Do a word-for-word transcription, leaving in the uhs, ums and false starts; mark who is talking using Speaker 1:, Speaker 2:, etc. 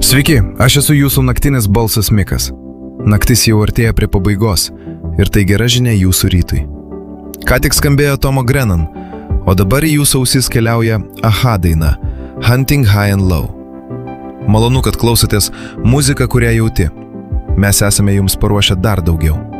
Speaker 1: Sveiki, aš esu jūsų naktinis balsas Mikas. Naktis jau artėja prie pabaigos ir tai gera žinia jūsų rytui. Ką tik skambėjo Tomo Grennan, o dabar į jūsų ausis keliauja Aha daina Hunting High and Low. Malonu, kad klausotės muziką, kurią jauti. Mes esame jums paruošę dar daugiau.